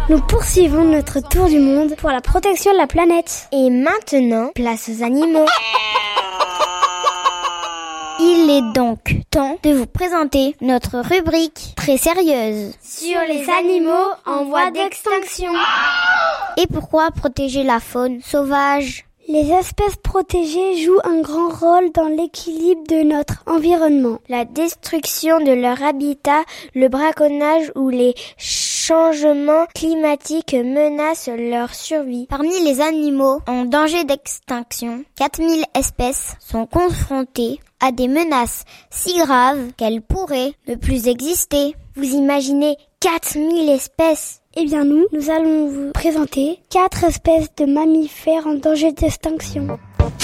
Nous poursuivons notre tour du monde pour la protection de la planète. Et maintenant, place aux animaux. Il est donc temps de vous présenter notre rubrique très sérieuse sur les animaux en voie d'extinction. Et pourquoi protéger la faune sauvage ? Les espèces protégées jouent un grand rôle dans l'équilibre de notre environnement. La destruction de leur habitat, le braconnage ou les changements climatiques menacent leur survie. Parmi les animaux en danger d'extinction, 4000 espèces sont confrontées à des menaces si graves qu'elles pourraient ne plus exister. Vous imaginez 4000 espèces ? Eh bien nous allons vous présenter 4 espèces de mammifères en danger d'extinction.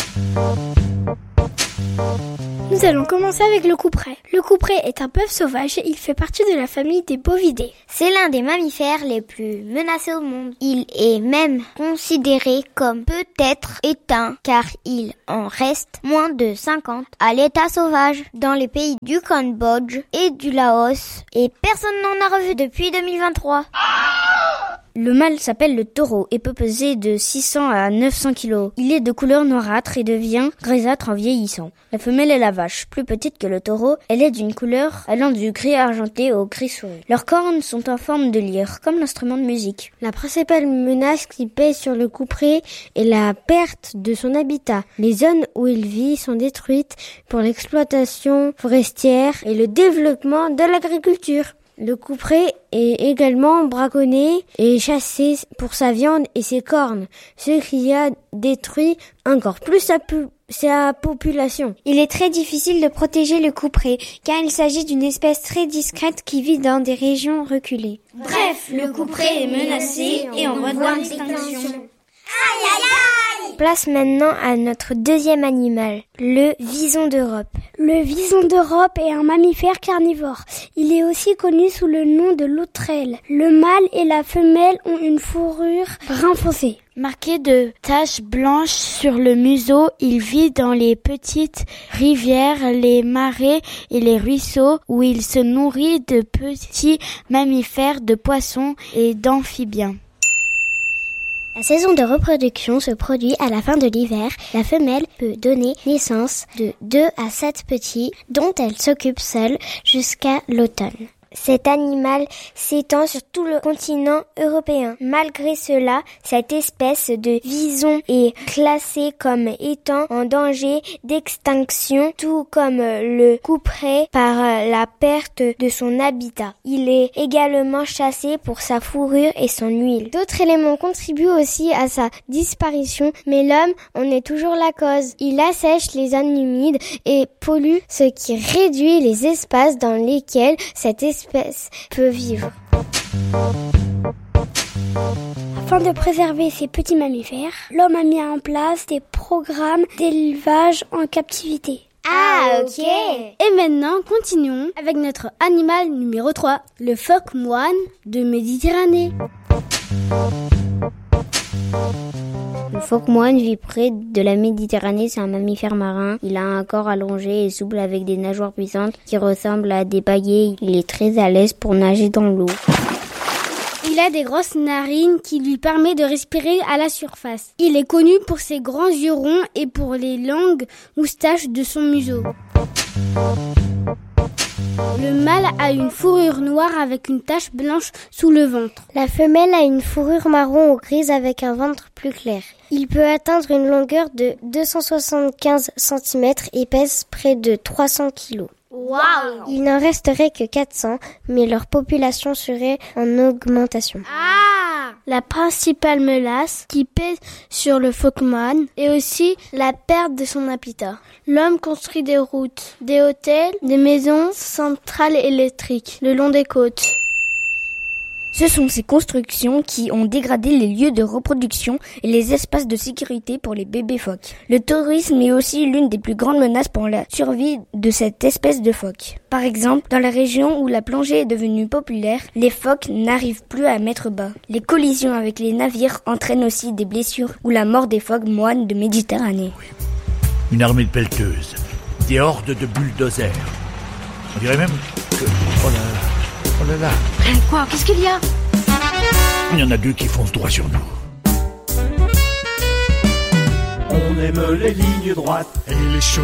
Nous allons commencer avec le couperet. Le couperet est un bœuf sauvage, il fait partie de la famille des bovidés. C'est l'un des mammifères les plus menacés au monde. Il est même considéré comme peut-être éteint car il en reste moins de 50 à l'état sauvage dans les pays du Cambodge et du Laos et personne n'en a revu depuis 2023. Le mâle s'appelle le taureau et peut peser de 600 à 900 kg. Il est de couleur noirâtre et devient grisâtre en vieillissant. La femelle est la vache, plus petite que le taureau. Elle est d'une couleur allant du gris argenté au gris souris. Leurs cornes sont en forme de lyre, comme l'instrument de musique. La principale menace qui pèse sur le couperet est la perte de son habitat. Les zones où il vit sont détruites pour l'exploitation forestière et le développement de l'agriculture. Le couperet est également braconné et chassé pour sa viande et ses cornes, ce qui a détruit encore plus sa population. Il est très difficile de protéger le couperet car il s'agit d'une espèce très discrète qui vit dans des régions reculées. Bref, le couperet est menacé et en voie d'extinction. Aïe aïe aïe! Place maintenant à notre deuxième animal, le vison d'Europe. Le vison d'Europe est un mammifère carnivore. Il est aussi connu sous le nom de loutrelle. Le mâle et la femelle ont une fourrure brun foncé. Marqué de taches blanches sur le museau, il vit dans les petites rivières, les marais et les ruisseaux où il se nourrit de petits mammifères, de poissons et d'amphibiens. La saison de reproduction se produit à la fin de l'hiver. La femelle peut donner naissance de 2 à 7 petits dont elle s'occupe seule jusqu'à l'automne. Cet animal s'étend sur tout le continent européen. Malgré cela, cette espèce de vison est classée comme étant en danger d'extinction, tout comme le couperet par la perte de son habitat. Il est également chassé pour sa fourrure et son huile. D'autres éléments contribuent aussi à sa disparition, mais l'homme en est toujours la cause. Il assèche les zones humides et pollue, ce qui réduit les espaces dans lesquels cette espèce peut vivre. Afin de préserver ces petits mammifères, l'homme a mis en place des programmes d'élevage en captivité. Ah, ok. Et maintenant, continuons avec notre animal numéro 3, le phoque moine de Méditerranée. Le phoque moine vit près de la Méditerranée, c'est un mammifère marin. Il a un corps allongé et souple avec des nageoires puissantes qui ressemblent à des pagaies. Il est très à l'aise pour nager dans l'eau. Il a des grosses narines qui lui permettent de respirer à la surface. Il est connu pour ses grands yeux ronds et pour les longues moustaches de son museau. Le mâle a une fourrure noire avec une tache blanche sous le ventre. La femelle a une fourrure marron ou grise avec un ventre plus clair. Il peut atteindre une longueur de 275 cm et pèse près de 300 kg. Wow! Il n'en resterait que 400, mais leur population serait en augmentation. La principale menace qui pèse sur le phoque moine est aussi la perte de son habitat. L'homme construit des routes, des hôtels, des maisons, centrales électriques le long des côtes. Ce sont ces constructions qui ont dégradé les lieux de reproduction et les espaces de sécurité pour les bébés phoques. Le tourisme est aussi l'une des plus grandes menaces pour la survie de cette espèce de phoque. Par exemple, dans la région où la plongée est devenue populaire, les phoques n'arrivent plus à mettre bas. Les collisions avec les navires entraînent aussi des blessures ou la mort des phoques moines de Méditerranée. Une armée de pelleteuses, des hordes de bulldozers. On dirait même que... Oh là là. Quoi? Qu'est-ce qu'il y a? Il y en a deux qui foncent droit sur nous. On aime les lignes droites et les chevaux